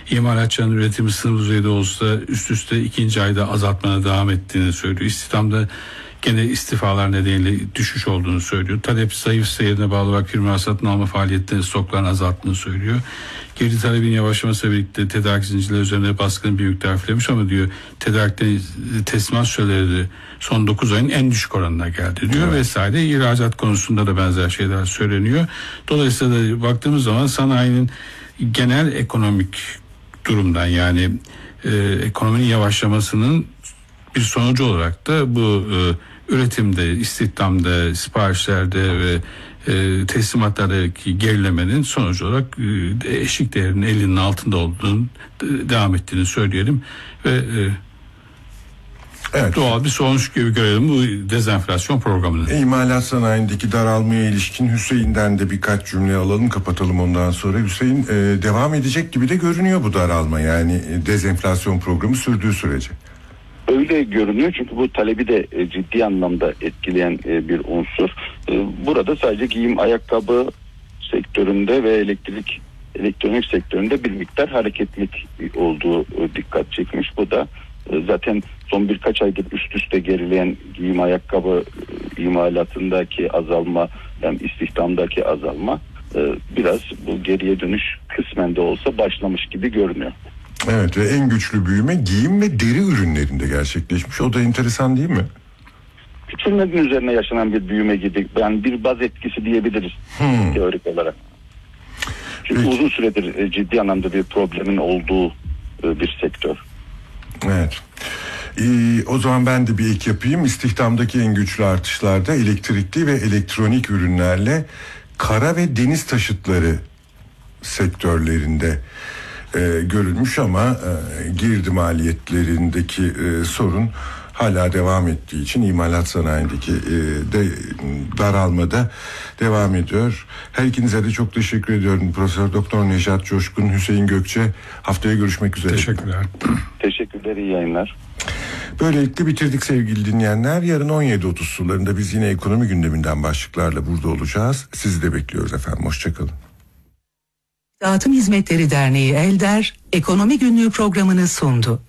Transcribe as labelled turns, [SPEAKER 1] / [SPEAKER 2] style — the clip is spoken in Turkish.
[SPEAKER 1] İmalatçıların üretimi sınır düzeyde olsa üst üste ikinci ayda azaltmana devam ettiğini söylüyor. İstihdamda gene istifalar nedeniyle düşüş olduğunu söylüyor. Talep zayıf seyrine bağlı olarak firma satın alma faaliyetlerinin stoklarını azalttığını söylüyor. Geri talebin yavaşlamasıyla birlikte tedarik zincirleri üzerine baskının bir miktar hafiflemiş ama diyor tedarikte teslimat süreleri de son 9 ayın en düşük oranına geldi diyor vesaire. İhracat konusunda da benzer şeyler söyleniyor. Dolayısıyla da baktığımız zaman sanayinin genel ekonomik durumdan yani ekonominin yavaşlamasının bir sonucu olarak da bu üretimde, istihdamda, siparişlerde ve teslimatlardaki gerilemenin sonucu olarak eşik değerinin 50'nin altında olduğunu devam ettiğini söyleyelim ve evet, doğal bir sonuç gibi görelim bu dezenflasyon programını.
[SPEAKER 2] İmalat sanayindeki daralmaya ilişkin Hüseyin'den de birkaç cümle alalım, kapatalım ondan sonra. Hüseyin, devam edecek gibi de görünüyor bu daralma, yani dezenflasyon programı sürdüğü sürece.
[SPEAKER 3] Öyle görünüyor çünkü bu talebi de ciddi anlamda etkileyen bir unsur. Burada sadece giyim ayakkabı sektöründe ve elektronik sektöründe bir miktar hareketlilik olduğu dikkat çekmiş. Bu da zaten son birkaç aydır üst üste gerileyen giyim ayakkabı imalatındaki azalma, yani istihdamdaki azalma biraz bu geriye dönüş kısmen de olsa başlamış gibi görünüyor.
[SPEAKER 2] Evet ve en güçlü büyüme giyim ve deri ürünlerinde gerçekleşmiş. O da enteresan değil mi?
[SPEAKER 3] Küçülmenin üzerine yaşanan bir büyüme gibi. Yani bir baz etkisi diyebiliriz teorik olarak. Çünkü peki, uzun süredir ciddi anlamda bir problemin olduğu bir sektör.
[SPEAKER 2] Evet. O zaman ben de bir ek yapayım. İstihdamdaki en güçlü artışlarda elektrikli ve elektronik ürünlerle kara ve deniz taşıtları sektörlerinde görülmüş ama girdi maliyetlerindeki sorun hala devam ettiği için imalat sanayindeki daralmada devam ediyor. Her ikinize de çok teşekkür ediyorum. Profesör Doktor Nejat Coşkun, Hüseyin Gökçe, haftaya görüşmek üzere.
[SPEAKER 1] Teşekkürler.
[SPEAKER 3] Teşekkürler, iyi yayınlar.
[SPEAKER 2] Böylelikle bitirdik sevgili dinleyenler. Yarın 17.30 sularında biz yine ekonomi gündeminden başlıklarla burada olacağız. Sizi de bekliyoruz efendim. Hoşçakalın.
[SPEAKER 4] Dağıtım Hizmetleri Derneği Elder, Ekonomi Günlüğü programını sundu.